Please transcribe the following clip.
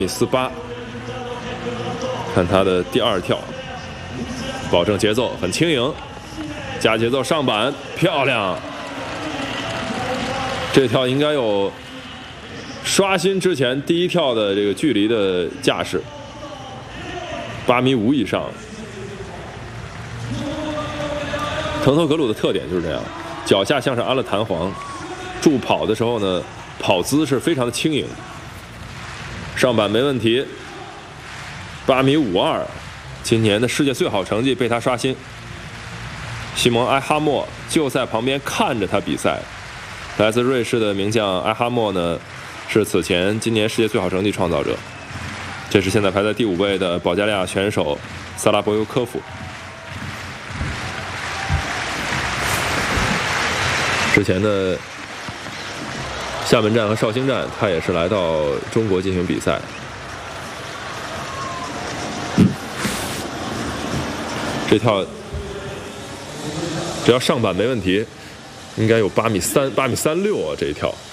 48，看他的第2跳，保证节奏很轻盈，加节奏上板，漂亮。这跳应该有刷新之前第1跳的这个距离的架势，8.5米以上。藤头格鲁的特点就是这样，脚下像是安了弹簧，助跑的时候呢，跑姿是非常的轻盈。上板没问题，8.52米，今年的世界最好成绩被他刷新。西蒙埃哈默就在旁边看着他比赛。来自瑞士的名将埃哈默呢，是此前今年世界最好成绩创造者。这是现在排在第5位的保加利亚选手萨拉博尤科夫。之前的厦门站和绍兴站，他也是来到中国进行比赛。这跳只要上板没问题，应该有8.3米、8.36米啊！这一跳。